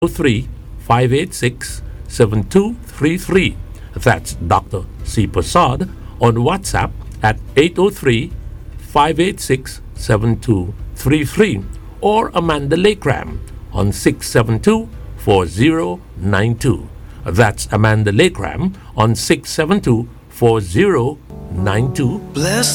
803 586 7233. That's Dr. C. Prasad on WhatsApp at 803 586 7233 or Amanda Lakram on 672 4092. That's Amanda Lakram on 672 4092. Bless